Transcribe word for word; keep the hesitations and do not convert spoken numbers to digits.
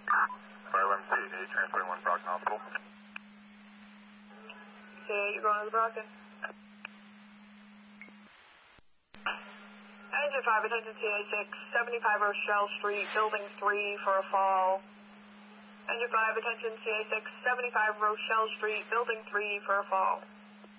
five one C, eight, transporting one Brockton Hospital. Okay, you're going to the Brockton. Engine five, attention C A six, seventy-five Rochelle Street, building three for a fall. Engine five, attention C A six, seventy-five Rochelle Street, building three for a fall.